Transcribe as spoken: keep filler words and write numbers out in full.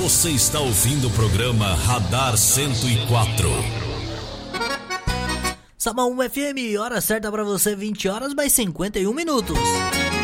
Você está ouvindo o programa Radar cento e quatro. Sabão F M, hora certa pra você, vinte horas mais cinquenta e um minutos.